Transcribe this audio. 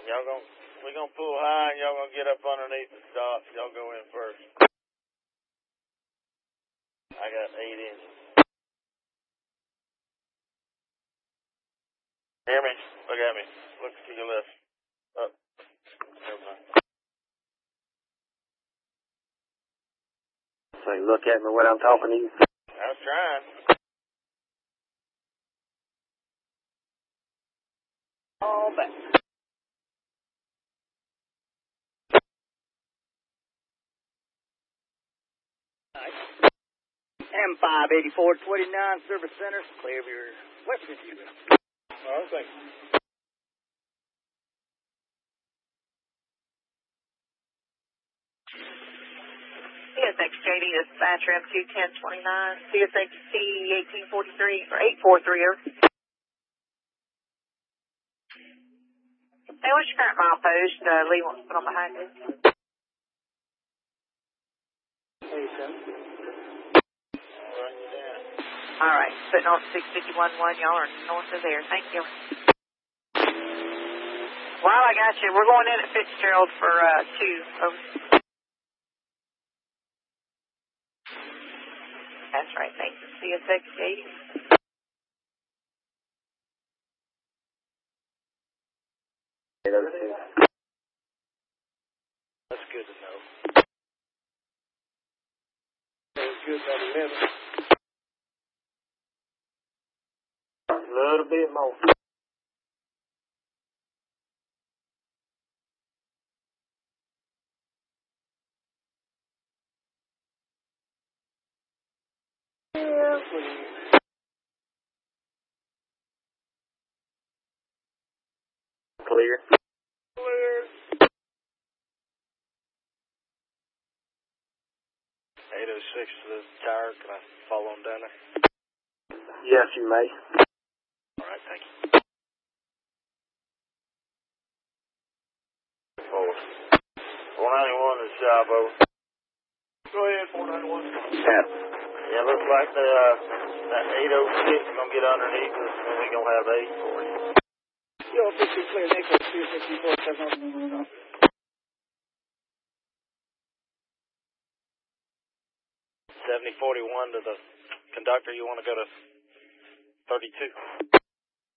we gonna pull high and y'all gonna get up underneath the stops. Y'all go in first. I got 8 engines. Hear me? Look at me. Look to your left. Up. Never mind. Say, look at me when I'm talking to you. I was trying. All back. M58429 Service Center, Clearview, West Virginia. All right, thank you. CSXJD dispatcher M21029, CSXT 1843 or 8430. Hey, what's your current mile post? Lee wants to put on behind this. 87. All right, putting on 651.1. Y'all are north of there. Thank you. While I got you, we're going in at Fitzgerald for 2. Over. That's right. Thank you. CSXJD. That's good to know. That's good about 11. A little bit more. Clear. Clear. 806 to the tower. Can I follow him down there? Yes, you may. All right, thank you. Forward. 491 is job over. Go ahead, 491. Yeah, looks like that 806 is going to get underneath us, and we're going to have 8 for you. Yo, 50 clear, Nick, 264, 7041 to the conductor. You want to go to 32?